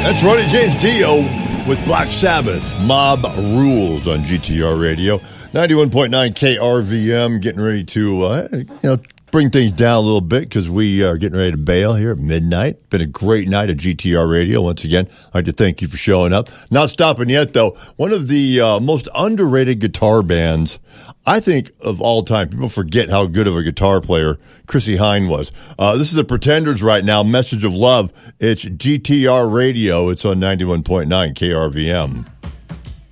That's Ronnie James Dio with Black Sabbath. Mob Rules on GTR Radio. 91.9 KRVM. Getting ready to, bring things down a little bit because we are getting ready to bail here at midnight. Been a great night at GTR Radio. Once again, I'd like to thank you for showing up. Not stopping yet, though. One of the most underrated guitar bands, I think, of all time. People forget how good of a guitar player Chrissie Hynde was. This is the Pretenders right now. Message of Love. It's GTR Radio. It's on 91.9 KRVM.